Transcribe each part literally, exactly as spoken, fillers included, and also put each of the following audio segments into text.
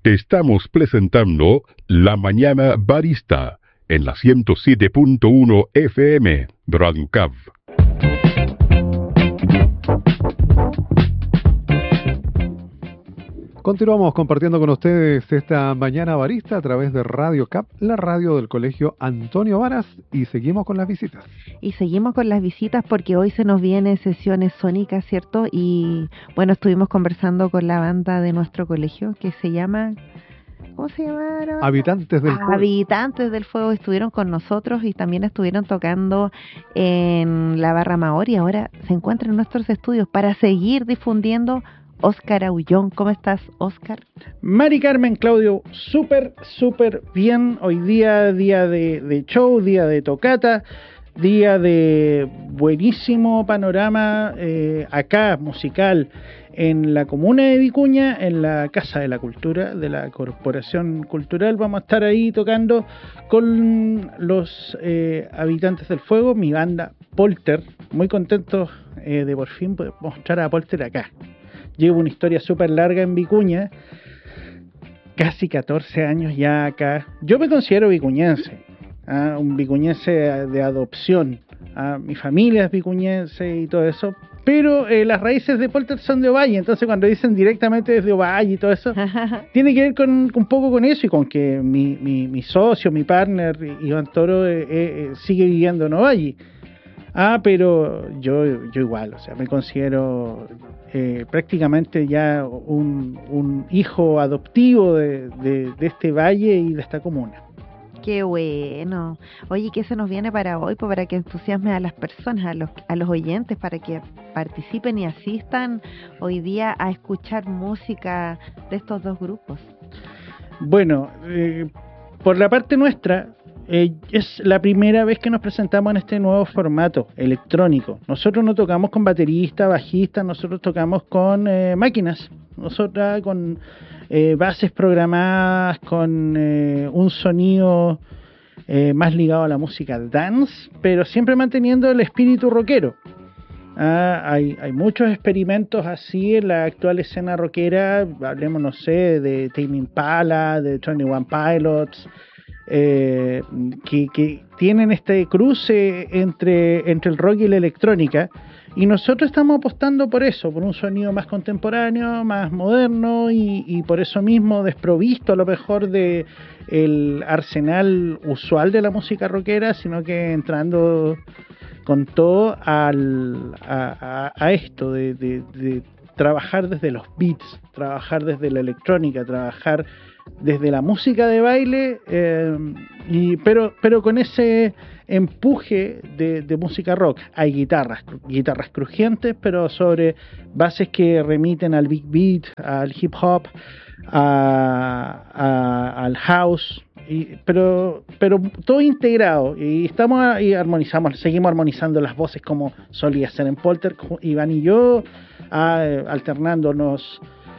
Te estamos presentando La Mañana Barista en la ciento siete punto uno F M, Radio C A V. Continuamos compartiendo con ustedes esta Mañana Barista a través de Radio C A P, la radio del Colegio Antonio Varas, y seguimos con las visitas. Y seguimos con las visitas porque hoy se nos vienen sesiones sónicas, ¿cierto? Y bueno, estuvimos conversando con la banda de nuestro colegio que se llama... ¿Cómo se llama la banda? Habitantes del Fuego. Habitantes del Fuego estuvieron con nosotros y también estuvieron tocando en la Barra Maori y ahora se encuentran en nuestros estudios para seguir difundiendo Óscar Aullón. ¿Cómo estás, Óscar? Mari Carmen, Claudio, súper, súper bien. Hoy día, día de, de show, día de tocata, día de buenísimo panorama eh, acá, musical, en la comuna de Vicuña, en la Casa de la Cultura, de la Corporación Cultural. Vamos a estar ahí tocando con los eh, Habitantes del Fuego, mi banda Polter. Muy contentos eh, de por fin poder mostrar a Polter acá. Llevo una historia súper larga en Vicuña, casi catorce años ya acá. Yo me considero vicuñense, ¿ah? Un vicuñense de adopción. ¿Ah? Mi familia es vicuñense y todo eso, pero eh, las raíces de Polter son de Ovalle, entonces cuando dicen directamente desde Ovalle y todo eso, tiene que ver con, con un poco con eso y con que mi, mi, mi socio, mi partner, Iván Toro, eh, eh, sigue viviendo en Ovalle. Ah, pero yo, yo igual, o sea, me considero eh, prácticamente ya un, un hijo adoptivo de, de, de este valle y de esta comuna. Qué bueno. Oye, ¿qué se nos viene para hoy? Pues para que entusiasme a las personas, a los, a los oyentes, para que participen y asistan hoy día a escuchar música de estos dos grupos. Bueno, eh, por la parte nuestra, Eh, es la primera vez que nos presentamos en este nuevo formato electrónico. Nosotros no tocamos con baterista, bajista, nosotros tocamos con eh, máquinas, nosotras con eh, bases programadas, con eh, un sonido eh, más ligado a la música dance, pero siempre manteniendo el espíritu rockero. Ah, hay, hay muchos experimentos así en la actual escena rockera, hablemos, no sé, de Tame Impala, de twenty-one Pilots, Eh, que, que tienen este cruce entre, entre el rock y la electrónica, y nosotros estamos apostando por eso, por un sonido más contemporáneo, más moderno y, y por eso mismo desprovisto a lo mejor de el arsenal usual de la música rockera, sino que entrando con todo al, a, a, a esto de, de, de trabajar desde los beats, trabajar desde la electrónica, trabajar desde la música de baile, eh, y, pero, pero con ese empuje de, de música rock. Hay guitarras, guitarras crujientes, pero sobre bases que remiten al big beat, al hip hop, a, a, al house, y, pero, pero todo integrado. Y estamos y armonizamos, seguimos armonizando las voces como solía ser en Polter, Iván y yo, a, alternándonos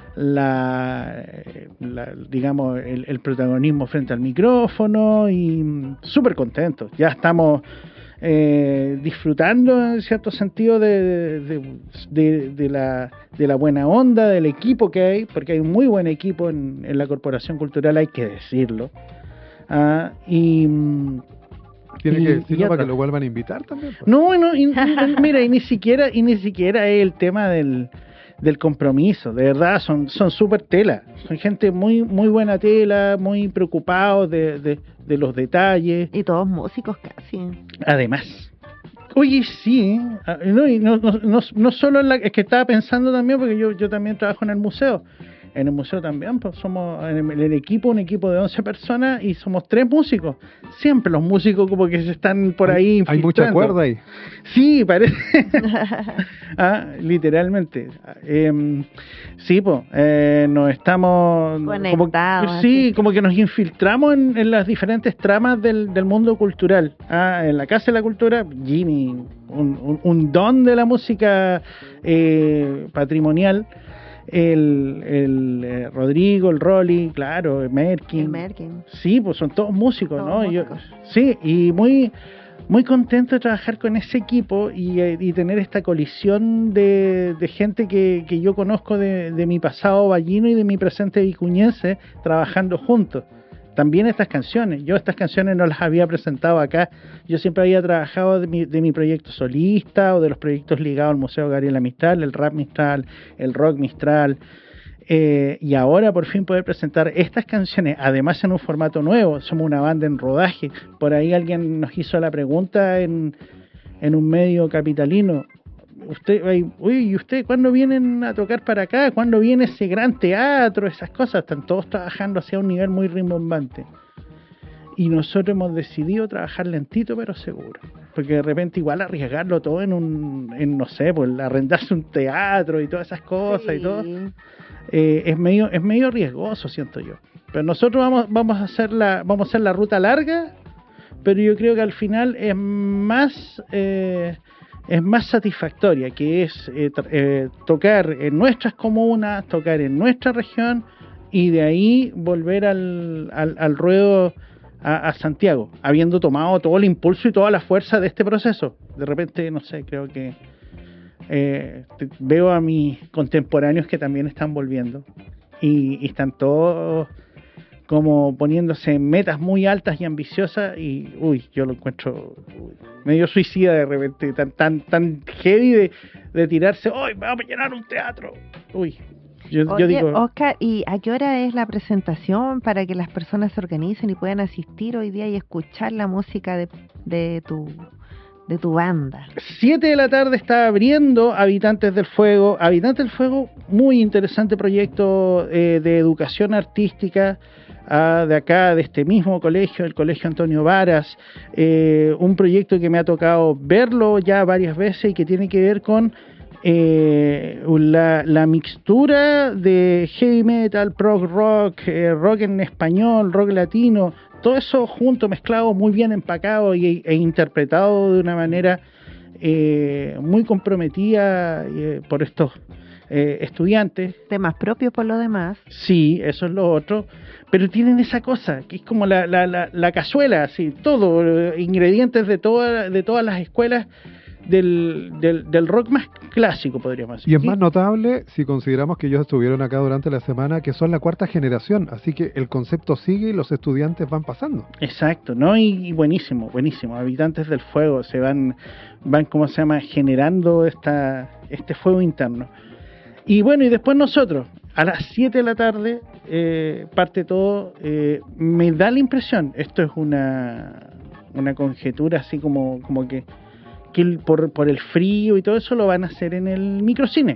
La, la, digamos el, el protagonismo frente al micrófono, y súper contentos. Ya estamos eh, disfrutando en cierto sentido de, de, de, de, la, de la buena onda del equipo que hay, porque hay un muy buen equipo en, en la Corporación Cultural, hay que decirlo. Ah, y Tiene y, que decirlo y para que lo vuelvan a invitar también, pues. No, no, y, mira, y ni siquiera y ni siquiera es el tema del del compromiso, de verdad, son son súper tela, son gente muy muy buena tela, muy preocupados de, de, de los detalles. Y todos músicos casi. Además, oye, sí, no, y no, no, no, no solo en la, es que estaba pensando también, porque yo, yo también trabajo en el museo, en el museo también, pues somos en el, el equipo, un equipo de once personas y somos tres músicos. Siempre los músicos como que se están por ahí infiltrando. Hay mucha cuerda ahí. Sí, parece. Ah, literalmente. Eh, sí, pues, eh, nos estamos conectados. Como, sí, así. Como que nos infiltramos en, en las diferentes tramas del, del mundo cultural. Ah, en la Casa de la Cultura, Jimmy, un, un, un don de la música eh, patrimonial. El, el eh, Rodrigo, el Rolly, claro, el Merkin. El Merkin. Sí, pues son todos músicos, todos ¿no? músicos. Yo, sí, y muy muy contento de trabajar con ese equipo y, y tener esta colisión de, de gente que, que yo conozco de, de mi pasado vallino y de mi presente vicuñense trabajando juntos. También estas canciones, yo estas canciones no las había presentado acá, yo siempre había trabajado de mi, de mi proyecto solista o de los proyectos ligados al Museo Gabriela Mistral, el rap Mistral, el rock Mistral, eh, y ahora por fin poder presentar estas canciones, además en un formato nuevo. Somos una banda en rodaje. Por ahí alguien nos hizo la pregunta en, en un medio capitalino, usted, uy, ¿y usted cuándo vienen a tocar para acá? ¿Cuándo viene ese gran teatro? Esas cosas, están todos trabajando hacia un nivel muy rimbombante. Y nosotros hemos decidido trabajar lentito pero seguro, porque de repente igual arriesgarlo todo en un, en no sé, pues arrendarse un teatro y todas esas cosas, sí. y todo, eh, es medio, es medio riesgoso, siento yo. Pero nosotros vamos, vamos a hacer la, vamos a hacer la ruta larga, pero yo creo que al final es más eh, es más satisfactoria, que es eh, eh, tocar en nuestras comunas, tocar en nuestra región y de ahí volver al, al, al ruedo a, a Santiago, habiendo tomado todo el impulso y toda la fuerza de este proceso. De repente, no sé, creo que eh, veo a mis contemporáneos que también están volviendo y, y están todos como poniéndose metas muy altas y ambiciosas y uy, yo lo encuentro uy, medio suicida de repente, tan tan tan heavy de, de tirarse, hoy vamos a llenar un teatro, uy. Yo, Oye, yo digo, Oscar, ¿y a qué hora es la presentación para que las personas se organicen y puedan asistir hoy día y escuchar la música de, de tu de tu banda? siete de la tarde está abriendo Habitantes del Fuego. Habitantes del Fuego, muy interesante proyecto eh, de educación artística ah, de acá, de este mismo colegio, el Colegio Antonio Varas. Eh, un proyecto que me ha tocado verlo ya varias veces y que tiene que ver con Eh, la, la mixtura de heavy metal, prog rock, eh, rock en español, rock latino, todo eso junto, mezclado, muy bien empacado y, e interpretado de una manera eh, muy comprometida eh, por estos eh, estudiantes. Temas propios por lo demás. Sí, eso es lo otro, pero tienen esa cosa, que es como la, la, la, la cazuela, así, todo, eh, ingredientes de, toda, de todas las escuelas Del, del, del rock más clásico, podríamos decir. Y es más notable si consideramos que ellos estuvieron acá durante la semana, que son la cuarta generación, así que el concepto sigue y los estudiantes van pasando. Exacto, ¿no? Y, y buenísimo, buenísimo. Habitantes del Fuego se van, van, ¿cómo se llama? Generando esta, este fuego interno. Y bueno, y después nosotros, a las siete de la tarde, eh, parte todo, eh, me da la impresión, esto es una, una conjetura así como, como que que por, por el frío y todo eso lo van a hacer en el microcine,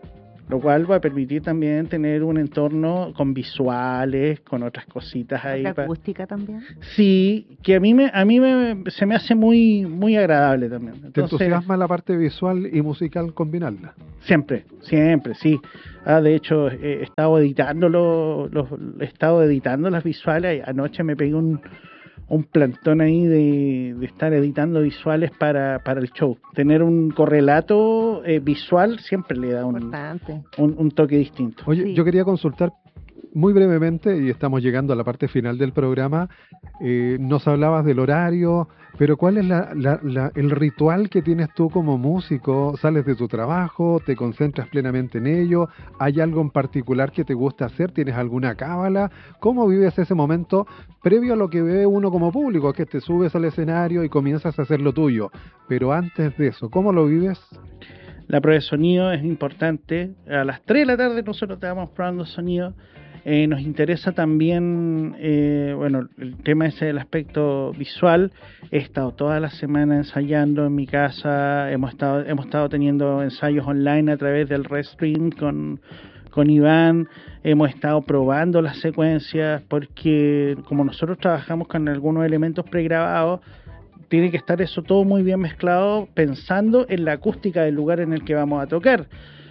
lo cual va a permitir también tener un entorno con visuales, con otras cositas ahí. ¿La acústica pa... también? Sí, que a mí me a mí me, se me hace muy muy agradable también. Entonces, ¿te entusiasma la parte visual y musical combinarla? Siempre, siempre, sí. Ah, de hecho, he estado editando los, los he estado editando las visuales. Anoche me pegué un un plantón ahí de, de estar editando visuales para, para el show. Tener un correlato eh, visual siempre le da un, un, un toque distinto. Oye, sí. Yo quería consultar muy brevemente, y estamos llegando a la parte final del programa, eh, nos hablabas del horario, pero ¿cuál es la, la, la, el ritual que tienes tú como músico? ¿Sales de tu trabajo? ¿Te concentras plenamente en ello? ¿Hay algo en particular que te gusta hacer? ¿Tienes alguna cábala? ¿Cómo vives ese momento previo a lo que ve uno como público? Que te subes al escenario y comienzas a hacer lo tuyo. Pero antes de eso, ¿cómo lo vives? La prueba de sonido es importante. A las tres de la tarde nosotros estamos probando sonido. Eh, nos interesa también, eh, bueno, el tema ese del aspecto visual. He estado toda la semana ensayando en mi casa, hemos estado hemos estado teniendo ensayos online a través del Restream con, con Iván, hemos estado probando las secuencias, porque como nosotros trabajamos con algunos elementos pregrabados, tiene que estar eso todo muy bien mezclado, pensando en la acústica del lugar en el que vamos a tocar.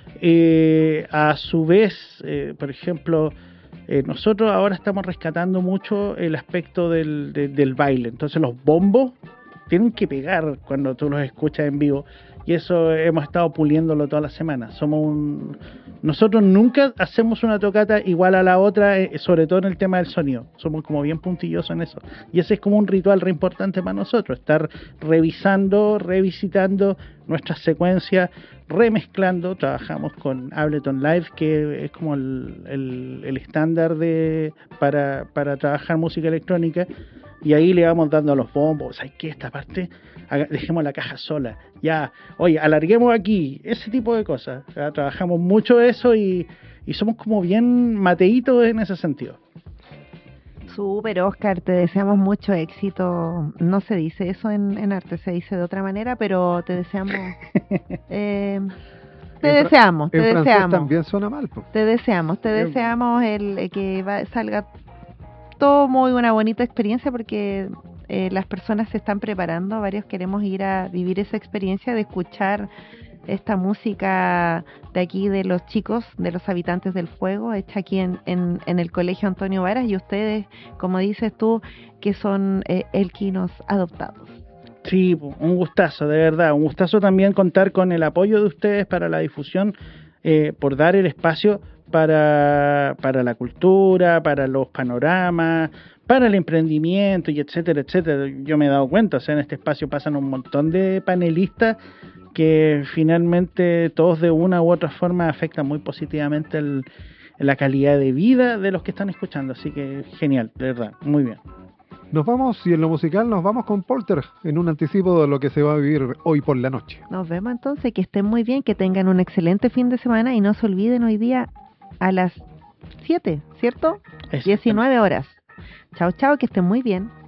Eh, a su vez, eh, por ejemplo, Eh, nosotros ahora estamos rescatando mucho el aspecto del, de, del baile. Entonces los bombos tienen que pegar cuando tú los escuchas en vivo. y eso hemos estado puliéndolo toda la semana. Somos un... Nosotros nunca hacemos una tocata igual a la otra, eh, sobre todo en el tema del sonido. Somos como bien puntillosos en eso. Y ese es como un ritual re importante para nosotros, estar revisando, revisitando nuestras secuencias, remezclando. Trabajamos con Ableton Live, que es como el, el, el estándar de para, para trabajar música electrónica, y ahí le vamos dando a los bombos. ¿Sabes qué? Esta parte, haga, dejemos la caja sola. Ya, oye, alarguemos aquí. Ese tipo de cosas. Ya, trabajamos mucho eso y, y somos como bien mateitos en ese sentido. Súper, Oscar, te deseamos mucho éxito. No se dice eso en, en arte, se dice de otra manera, pero te deseamos... eh, te en deseamos, te en deseamos. francés también suena mal, po. Te deseamos, te deseamos el, el que va, salga todo muy una bonita experiencia, porque eh, las personas se están preparando, varios queremos ir a vivir esa experiencia de escuchar esta música de aquí de los chicos, de los habitantes del fuego, hecha aquí en, en, en el Colegio Antonio Varas, y ustedes, como dices tú, que son eh, elquinos adoptados. Sí, un gustazo, de verdad, un gustazo también contar con el apoyo de ustedes para la difusión, eh, por dar el espacio para, para la cultura, para los panoramas, para el emprendimiento y etcétera, etcétera. Yo me he dado cuenta, o sea, en este espacio pasan un montón de panelistas que finalmente todos de una u otra forma afectan muy positivamente el, la calidad de vida de los que están escuchando, así que genial, de verdad, muy bien. Nos vamos, y en lo musical nos vamos con Polter, en un anticipo de lo que se va a vivir hoy por la noche. Nos vemos entonces, que estén muy bien, que tengan un excelente fin de semana, y no se olviden hoy día a las siete, ¿cierto? diecinueve horas. Chao, chao, que estén muy bien.